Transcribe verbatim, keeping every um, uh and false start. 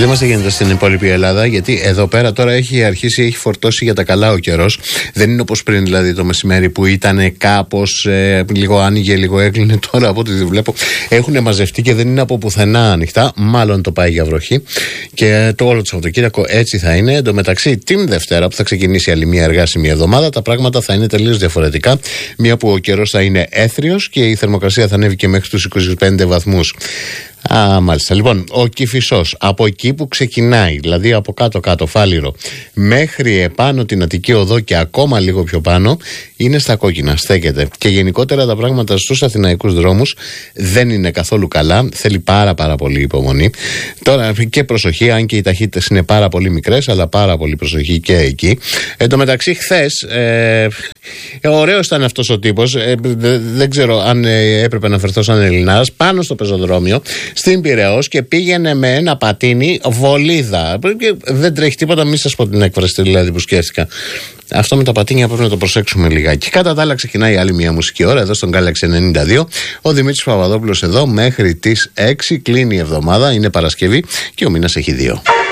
Δεν μας γίνεται στην υπόλοιπη Ελλάδα, γιατί εδώ πέρα τώρα έχει αρχίσει, έχει φορτώσει για τα καλά ο καιρός. Δεν είναι όπως πριν, δηλαδή το μεσημέρι που ήταν κάπως ε, λίγο άνοιγε, λίγο έκλεινε. Τώρα από ό,τι βλέπω έχουν μαζευτεί και δεν είναι από πουθενά ανοιχτά. Μάλλον το πάει για βροχή. Και το όλο το Σαββατοκύριακο έτσι θα είναι. Εν τω μεταξύ, την Δευτέρα που θα ξεκινήσει άλλη μια εργάσιμη εβδομάδα, τα πράγματα θα είναι τελείως διαφορετικά. Μία που ο καιρός θα είναι έθριος και η θερμοκρασία θα ανέβει και μέχρι τους είκοσι πέντε βαθμούς. Α, μάλιστα. Λοιπόν, ο Κηφισός, από εκεί που ξεκινάει, δηλαδή από κάτω-κάτω Φάληρο, μέχρι επάνω την Αττική Οδό και ακόμα λίγο πιο πάνω, είναι στα κόκκινα, στέκεται. Και γενικότερα τα πράγματα στους αθηναϊκούς δρόμους δεν είναι καθόλου καλά. Θέλει πάρα πάρα πολύ υπομονή. Τώρα και προσοχή, αν και οι ταχύτητες είναι πάρα πολύ μικρές, αλλά πάρα πολύ προσοχή και εκεί. Εν τω μεταξύ, χθες, ε, ωραίος ήταν αυτός ο τύπος. Ε, δε, δεν ξέρω αν ε, έπρεπε να φερθώ σαν Ελληνάρας, πάνω στο πεζοδρόμιο στην Πειραιώς και πήγαινε με ένα πατίνι βολίδα. Δεν τρέχει τίποτα, μη σας πω την έκφραση δηλαδή που σκέφτηκα. Αυτό με τα πατίνια πρέπει να το προσέξουμε λιγάκι. Κατά τα άλλα, ξεκινάει άλλη μια μουσική ώρα εδώ στον Galaxy ενενήντα δύο. Ο Δημήτρης Παπαδόπουλος εδώ μέχρι τις έξι. Κλείνει η εβδομάδα, είναι Παρασκευή και ο μήνας έχει δύο.